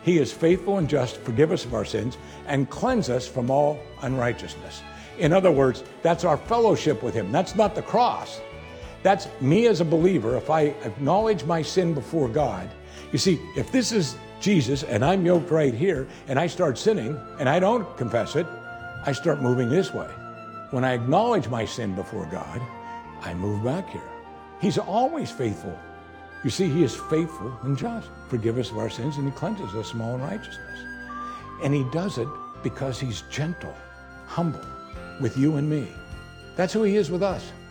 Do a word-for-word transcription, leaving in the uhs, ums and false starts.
He is faithful and just to forgive us of our sins and cleanse us from all unrighteousness. In other words, that's our fellowship with him. That's not the cross. That's me as a believer. If I acknowledge my sin before God, you see, if this is Jesus and I'm yoked right here and I start sinning and I don't confess it, I start moving this way. When I acknowledge my sin before God, I move back here. He's always faithful. You see, he is faithful and just. Forgive us of our sins and he cleanses us from all unrighteousness. And he does it because he's gentle, humble with you and me. That's who he is with us.